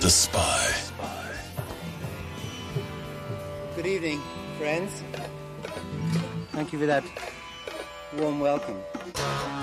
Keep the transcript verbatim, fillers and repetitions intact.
The Spy. Good evening, friends. Thank you for that warm welcome.